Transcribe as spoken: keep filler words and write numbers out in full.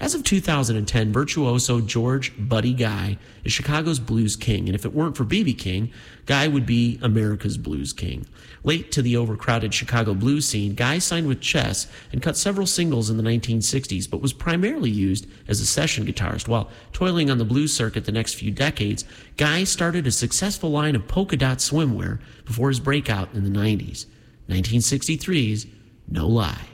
As of two thousand ten, virtuoso George Buddy Guy is Chicago's blues king, and if it weren't for B B King, Guy would be America's blues king. Late to the overcrowded Chicago blues scene, Guy signed with Chess and cut several singles in the nineteen sixties, but was primarily used as a session guitarist. While toiling on the blues circuit the next few decades, Guy started a successful line of polka dot swimwear before his breakout in the nineties. nineteen sixty-three's No Lie.